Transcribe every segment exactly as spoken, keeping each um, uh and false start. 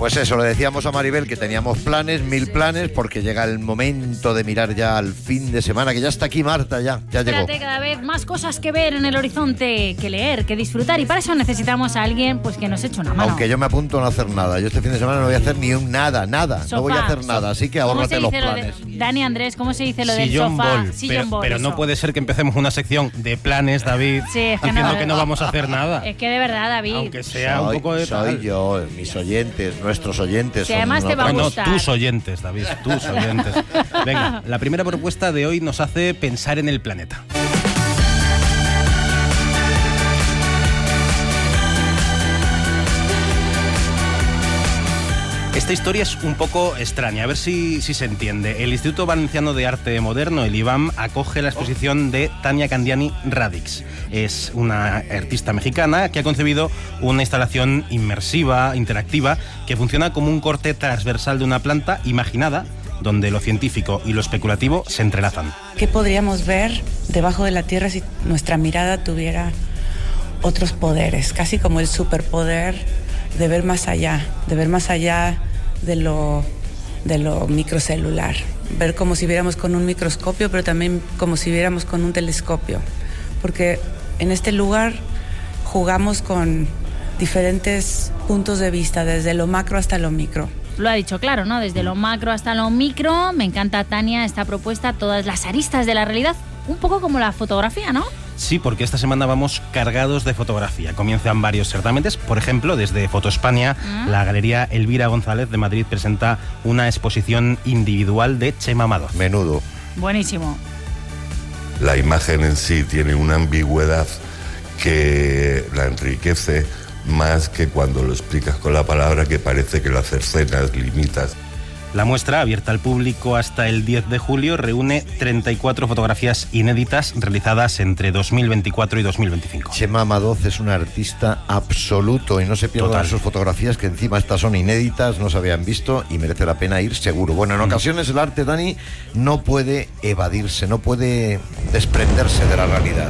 Pues eso, le decíamos a Maribel que teníamos planes, mil planes, porque llega el momento de mirar ya al fin de semana, que ya está aquí Marta, ya, ya llegó. Espérate, cada vez más cosas que ver en el horizonte, que leer, que disfrutar, y para eso necesitamos a alguien pues que nos eche una mano. Aunque yo me apunto a no hacer nada, yo este fin de semana no voy a hacer ni un nada, nada, Sofá, no voy a hacer nada, así que ahórrate los planes. De, Dani Andrés, ¿cómo se dice lo del Sillón sofá? bol, Sillón pero, bol, pero no eso. puede ser que empecemos una sección de planes, David, Sí, es que diciendo no, que no vamos a hacer nada. Es que de verdad, David. Aunque sea soy, un poco de soy tal. yo, mis oyentes, nuestros oyentes. Si son además te va a nosotros. Bueno, gustar. tus oyentes, David, tus oyentes. Venga, la primera propuesta de hoy nos hace pensar en el planeta. Esta historia es un poco extraña, a ver si, si se entiende. El Instituto Valenciano de Arte Moderno, el I V A M, acoge la exposición de Tania Candiani Radix. Es una artista mexicana que ha concebido una instalación inmersiva, interactiva, que funciona como un corte transversal de una planta imaginada, donde lo científico y lo especulativo se entrelazan. ¿Qué podríamos ver debajo de la Tierra si nuestra mirada tuviera otros poderes? Casi como el superpoder de ver más allá, de ver más allá de lo, de lo microcelular. Ver como si viéramos con un microscopio, pero también como si viéramos con un telescopio. Porque en este lugar jugamos con diferentes puntos de vista, desde lo macro hasta lo micro. Lo ha dicho claro, ¿no? Desde lo macro hasta lo micro. Me encanta, Tania, esta propuesta, todas las aristas de la realidad, un poco como la fotografía, ¿no? Sí, porque esta semana vamos cargados de fotografía. Comienzan varios certámenes. Por ejemplo, desde Foto España, ¿Mm? la Galería Elvira González de Madrid presenta una exposición individual de Chema Madoz. Menudo. Buenísimo. La imagen en sí tiene una ambigüedad que la enriquece más que cuando lo explicas con la palabra, que parece que lo cercenas, limitas. La muestra, abierta al público hasta el diez de julio, reúne treinta y cuatro fotografías inéditas realizadas entre dos mil veinticuatro y dos mil veinticinco. Chema Madoz es un artista absoluto y no se pierdan Total. sus fotografías, que encima estas son inéditas, no se habían visto y merece la pena ir seguro. Bueno, en ocasiones el arte, Dani, no puede evadirse, no puede desprenderse de la realidad.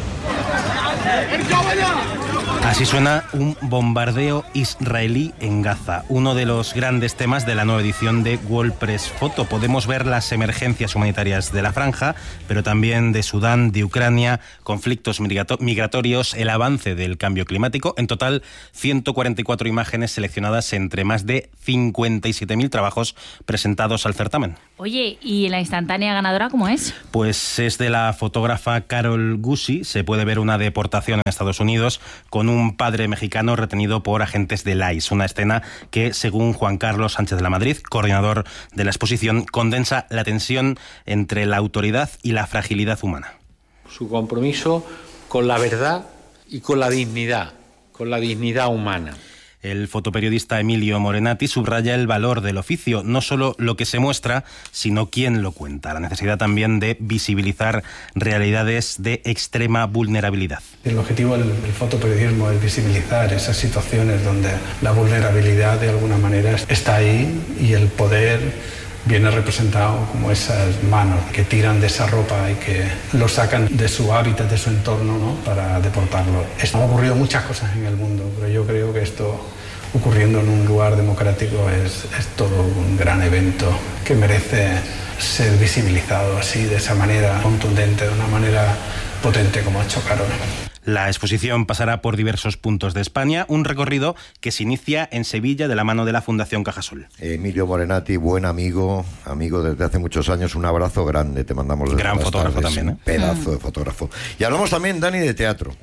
Así suena un bombardeo israelí en Gaza, uno de los grandes temas de la nueva edición de World Press Photo. Podemos ver las emergencias humanitarias de la franja, pero también de Sudán, de Ucrania, conflictos migratorios, el avance del cambio climático. En total, ciento cuarenta y cuatro imágenes seleccionadas entre más de cincuenta y siete mil trabajos presentados al certamen. Oye, ¿y la instantánea ganadora cómo es? Pues es de la fotógrafa Carol Gusi. Se puede ver una deportación en Estados Unidos con un padre mexicano retenido por agentes del I C E. Una escena que, según Juan Carlos Sánchez de la Madrid, coordinador de la exposición, condensa la tensión entre la autoridad y la fragilidad humana. Su compromiso con la verdad y con la dignidad, con la dignidad humana. El fotoperiodista Emilio Morenati subraya el valor del oficio, no solo lo que se muestra, sino quién lo cuenta. La necesidad también de visibilizar realidades de extrema vulnerabilidad. El objetivo del, del fotoperiodismo es visibilizar esas situaciones donde la vulnerabilidad de alguna manera está ahí y el poder viene representado como esas manos que tiran de esa ropa y que lo sacan de su hábitat, de su entorno, ¿no?, para deportarlo. Han ocurrido muchas cosas en el mundo, pero yo creo que esto, ocurriendo en un lugar democrático, es, es todo un gran evento que merece ser visibilizado así, de esa manera contundente, de una manera potente como ha hecho Carol. La exposición pasará por diversos puntos de España, un recorrido que se inicia en Sevilla de la mano de la Fundación Cajasol. Emilio Morenati, buen amigo, amigo desde hace muchos años, un abrazo grande, te mandamos desde Gran fotógrafo tardes, también, ¿eh? Un pedazo de fotógrafo. Y hablamos también, Dani, de teatro.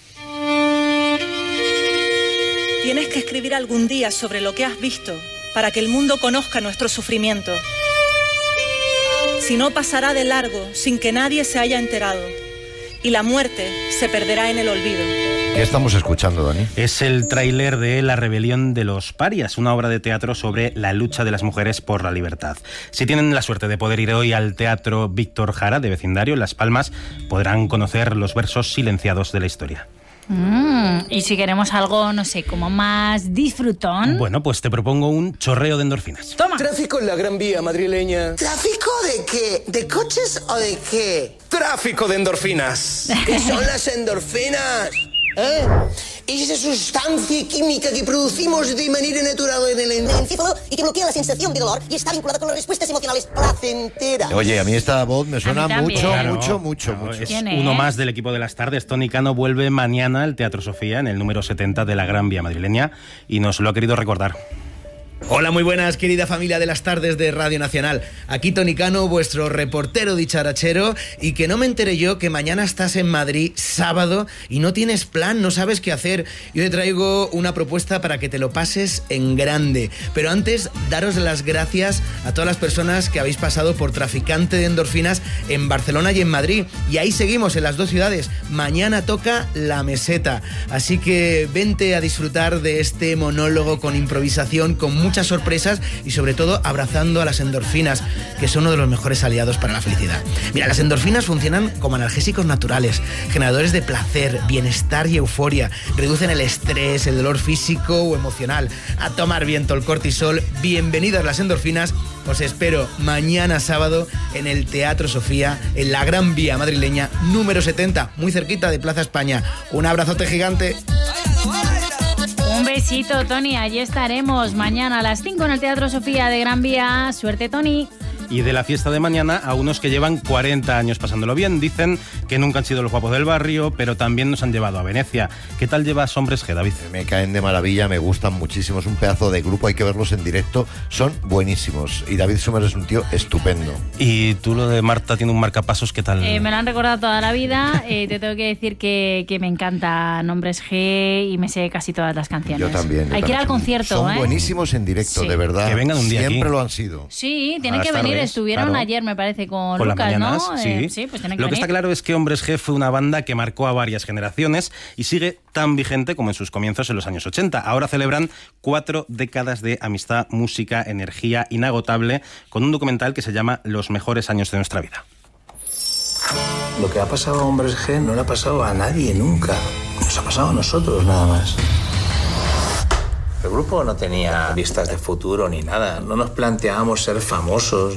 Tienes que escribir algún día sobre lo que has visto para que el mundo conozca nuestro sufrimiento. Si no, pasará de largo sin que nadie se haya enterado. Y la muerte se perderá en el olvido. ¿Qué estamos escuchando, Dani? Es el tráiler de La rebelión de los parias, una obra de teatro sobre la lucha de las mujeres por la libertad. Si tienen la suerte de poder ir hoy al Teatro Víctor Jara de Vecindario, en Las Palmas, podrán conocer los versos silenciados de la historia. Mm, y si queremos algo, no sé, como más disfrutón. Bueno, pues te propongo un chorreo de endorfinas. Toma. Tráfico en la Gran Vía madrileña. ¿Tráfico de qué? ¿De coches o de qué? Tráfico de endorfinas. ¿Qué son las endorfinas? ¿Eh? es esa sustancia química que producimos de manera natural en el encéfalo y que bloquea la sensación de dolor y está vinculada con las respuestas emocionales placenteras. Oye, a mí esta voz me suena mucho, Claro, mucho, mucho, claro, mucho. Es uno más del equipo de las tardes. Tony Cano vuelve mañana al Teatro Sofía en el número setenta de la Gran Vía madrileña y nos lo ha querido recordar. Hola, muy buenas, querida familia de las tardes de Radio Nacional. Aquí Tony Cano, vuestro reportero dicharachero, y que no me enteré yo que mañana estás en Madrid, sábado, y no tienes plan, no sabes qué hacer. Yo te traigo una propuesta para que te lo pases en grande. Pero antes, daros las gracias a todas las personas que habéis pasado por Traficante de Endorfinas en Barcelona y en Madrid. Y ahí seguimos, en las dos ciudades. Mañana toca La Meseta. Así que vente a disfrutar de este monólogo con improvisación, con muchas sorpresas y sobre todo abrazando a las endorfinas, que son uno de los mejores aliados para la felicidad. Mira, las endorfinas funcionan como analgésicos naturales, generadores de placer, bienestar y euforia, reducen el estrés, el dolor físico o emocional. A tomar viento el cortisol. Bienvenidas las endorfinas. Os espero mañana sábado en el Teatro Sofía, en la Gran Vía madrileña número setenta, muy cerquita de Plaza España. Un abrazote gigante. Un besito, Tony. Allí estaremos mañana a las cinco en el Teatro Sofía de Gran Vía. Suerte, Tony. Y de la fiesta de mañana a unos que llevan cuarenta años pasándolo bien. Dicen que nunca han sido los guapos del barrio, pero también nos han llevado a Venecia. ¿Qué tal llevas Hombres G, David? Me caen de maravilla, me gustan muchísimo. Es un pedazo de grupo, hay que verlos en directo. Son buenísimos. Y David Summers es un tío estupendo. Y tú, lo de Marta tiene un marcapasos, ¿qué tal? Eh, me lo han recordado toda la vida. Eh, te tengo que decir que, que me encantan Hombres G y me sé casi todas las canciones. Yo también. Yo hay que ir también. al concierto, Son ¿eh? buenísimos en directo, Sí. de verdad. Que vengan un día Siempre aquí. lo han sido. Sí, tienen A que las venir. tardes, Estuvieron claro. ayer, me parece, con Por las Lucas, mañanas, ¿no? sí. Eh, sí, pues tienen que Lo que venir. está claro es que Hombres G fue una banda que marcó a varias generaciones y sigue tan vigente como en sus comienzos en los años ochenta. Ahora celebran cuatro décadas de amistad, música, energía inagotable, con un documental que se llama Los mejores años de nuestra vida. Lo que ha pasado a Hombres G no le ha pasado a nadie nunca. Nos ha pasado a nosotros nada más. El grupo no tenía vistas de futuro ni nada. No nos planteábamos ser famosos.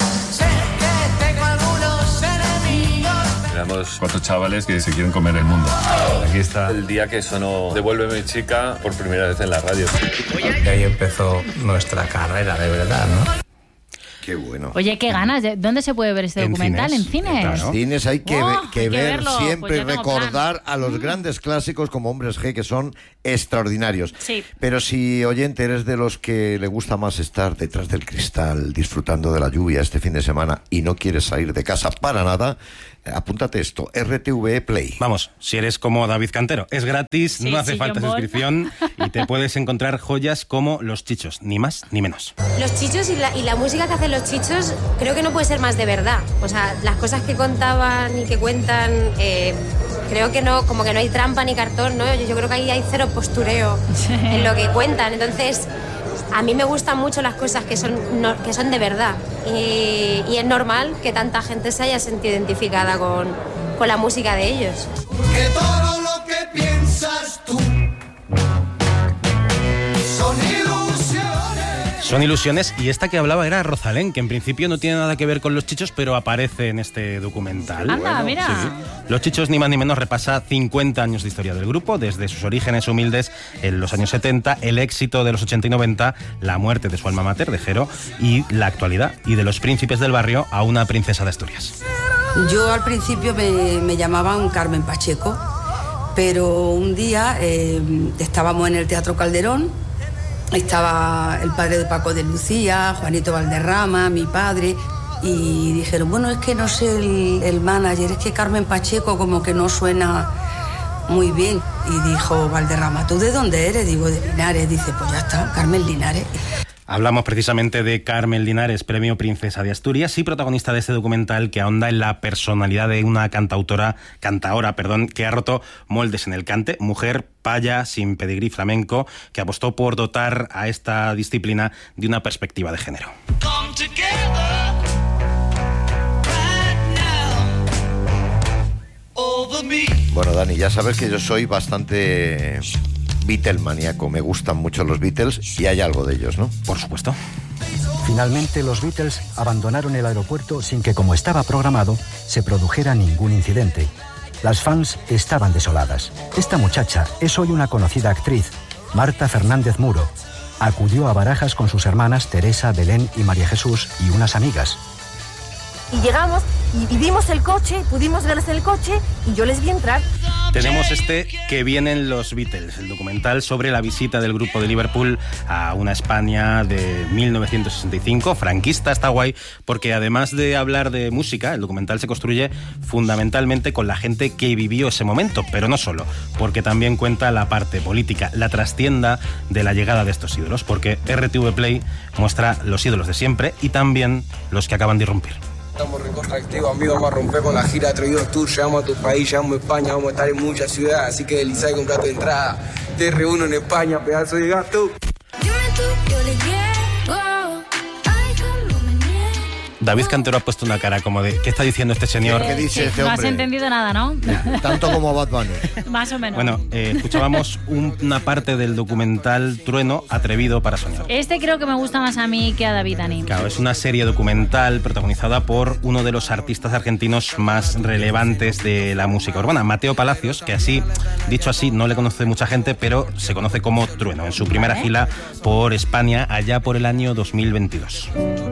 Éramos cuatro chavales que se quieren comer el mundo. Aquí está el día que sonó Devuélveme chica por primera vez en la radio. Y ahí empezó nuestra carrera de verdad, ¿no? Qué bueno. Oye, qué ganas. ¿De- ¿Dónde se puede ver este En documental? cines. ¿En cines? En los cines hay que, Oh, ve- hay que que ver verlo. siempre Pues y ya tengo recordar plan. a los grandes clásicos como Hombres G, que son extraordinarios. Sí. Pero si, oyente, eres de los que le gusta más estar detrás del cristal, disfrutando de la lluvia este fin de semana y no quieres salir de casa para nada, eh, apúntate esto, R T V E Play. Vamos, si eres como David Cantero, es gratis, Sí, no hace sí, falta John Ball. suscripción y te puedes encontrar joyas como Los Chichos, ni más ni menos. Los chichos y la, y la música que hacen los chichos creo que no puede ser más de verdad. O sea, las cosas que contaban y que cuentan, eh, creo que no, como que no hay trampa ni cartón, ¿no? Yo, yo creo que ahí hay cero postureo en lo que cuentan. Entonces, a mí me gustan mucho las cosas que son, no- que son de verdad. Y, y es normal que tanta gente se haya sentido identificada con, con la música de ellos. Que todo lo que piensas tú son ilusiones. Son ilusiones y esta que hablaba era Rosalén, que en principio no tiene nada que ver con Los Chichos, pero aparece en este documental. Anda, mira. Sí, sí. Los Chichos, ni más ni menos, repasa cincuenta años de historia del grupo, desde sus orígenes humildes en los años setenta, el éxito de los ochenta y noventa, la muerte de su alma mater, de Jero, y la actualidad, y de los príncipes del barrio a una princesa de Asturias. Yo al principio me, me llamaban Carmen Pacheco, pero un día eh, estábamos en el Teatro Calderón, estaba el padre de Paco de Lucía, Juanito Valderrama, mi padre, y dijeron, bueno, es que no sé el, el manager, es que Carmen Pacheco como que no suena muy bien. Y dijo Valderrama, ¿tú de dónde eres? Digo, de Linares. Dice, pues ya está, Carmen Linares. Hablamos precisamente de Carmen Linares, premio Princesa de Asturias y protagonista de este documental que ahonda en la personalidad de una cantautora, cantaora, perdón, que ha roto moldes en el cante, mujer paya sin pedigrí flamenco, que apostó por dotar a esta disciplina de una perspectiva de género. Bueno, Dani, ya sabes que yo soy bastante Beatlemaníaco. Me gustan mucho los Beatles y hay algo de ellos, ¿no? Por supuesto. Finalmente, los Beatles abandonaron el aeropuerto sin que, como estaba programado, se produjera ningún incidente. Las fans estaban desoladas. Esta muchacha es hoy una conocida actriz, Marta Fernández Muro. Acudió a Barajas con sus hermanas Teresa, Belén y María Jesús y unas amigas. Y llegamos y, y vimos el coche, pudimos verles en el coche y yo les vi entrar. Tenemos este Que vienen los Beatles, el documental sobre la visita del grupo de Liverpool a una España de mil novecientos sesenta y cinco, franquista. Está guay porque además de hablar de música, el documental se construye fundamentalmente con la gente que vivió ese momento, pero no solo, porque también cuenta la parte política, la trastienda de la llegada de estos ídolos, porque R T V Play muestra los ídolos de siempre y también los que acaban de irrumpir. Estamos recontractivos, amigos, vamos a romper con la gira Traídos Tour, llegamos a tu país, llegamos a España, vamos a estar en muchas ciudades, así que deslizá y comprá tu entrada. Te reúno en España, pedazo de gato. David Cantero ha puesto una cara como de ¿qué está diciendo este señor? ¿Qué dice Sí, este no has hombre? entendido nada, ¿no? Tanto como Bad Bunny. Más o menos. Bueno, eh, escuchábamos un- una parte del documental Trueno, atrevido para soñar. Este creo que me gusta más a mí que a David, Dani. Claro, es una serie documental protagonizada por uno de los artistas argentinos más relevantes de la música urbana, Mateo Palacios, que así, dicho así, no le conoce mucha gente, pero se conoce como Trueno, en su primera gira por España allá por el año dos mil veintidós.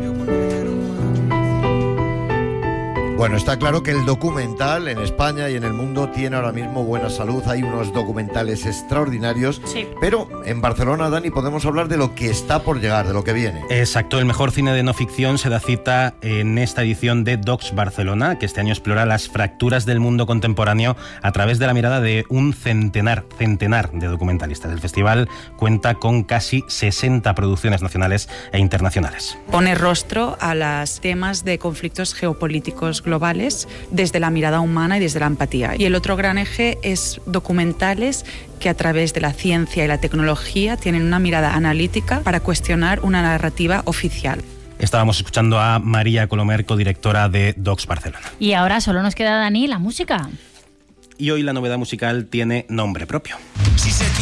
Bueno, está claro que el documental en España y en el mundo tiene ahora mismo buena salud. Hay unos documentales extraordinarios. Sí. Pero en Barcelona, Dani, podemos hablar de lo que está por llegar, de lo que viene. Exacto, el mejor cine de no ficción se da cita en esta edición de Docs Barcelona, que este año explora las fracturas del mundo contemporáneo a través de la mirada de un centenar, centenar de documentalistas. El festival cuenta con casi sesenta producciones nacionales e internacionales. Pone rostro a los temas de conflictos geopolíticos globales desde la mirada humana y desde la empatía. Y el otro gran eje es documentales que a través de la ciencia y la tecnología tienen una mirada analítica para cuestionar una narrativa oficial. Estábamos escuchando a María Colomer, codirectora de Docs Barcelona. Y ahora solo nos queda, Dani, la música. Y hoy la novedad musical tiene nombre propio. Si se